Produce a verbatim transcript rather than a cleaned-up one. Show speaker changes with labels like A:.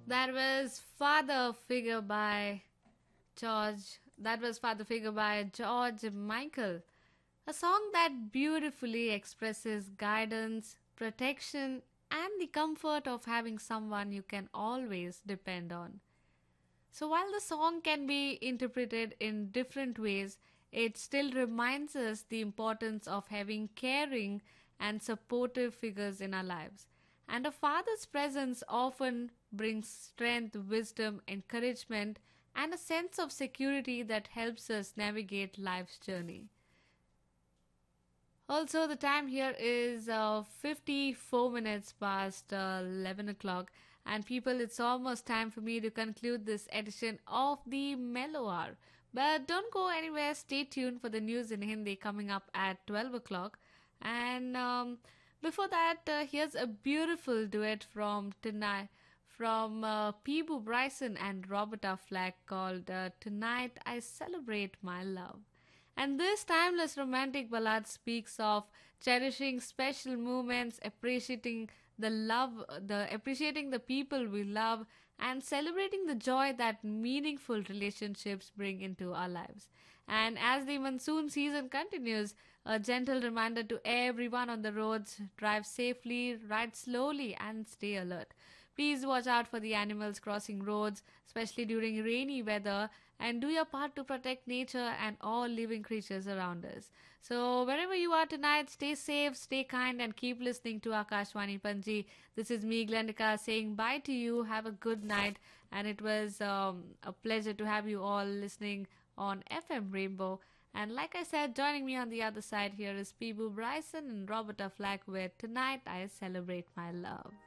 A: That was Father Figure by George. That was Father Figure by George Michael. A song that beautifully expresses guidance, protection, and the comfort of having someone you can always depend on. So, while the song can be interpreted in different ways, it still reminds us the importance of having caring and supportive figures in our lives. And a father's presence often brings strength, wisdom, encouragement, and a sense of security that helps us navigate life's journey. Also, the time here is uh, fifty-four minutes past uh, eleven o'clock. And people, it's almost time for me to conclude this edition of the Mellow Hour. But don't go anywhere. Stay tuned for the news in Hindi coming up at twelve o'clock. And um, before that, uh, here's a beautiful duet from tonight from uh, Peebo Bryson and Roberta Flack called uh, Tonight I Celebrate My Love. And this timeless romantic ballad speaks of cherishing special moments, appreciating the love, the appreciating the people we love, and celebrating the joy that meaningful relationships bring into our lives. And as the monsoon season continues, a gentle reminder to everyone on the roads: drive safely, ride slowly, and stay alert. Please watch out for the animals crossing roads, especially during rainy weather, and do your part to protect nature and all living creatures around us. So, wherever you are tonight, stay safe, stay kind, and keep listening to Akashwani Panji. This is me, Glendika, saying bye to you. Have a good night, and it was um, a pleasure to have you all listening on F M Rainbow. And like I said, joining me on the other side here is Peebo Bryson and Roberta Flack with Tonight I Celebrate My Love.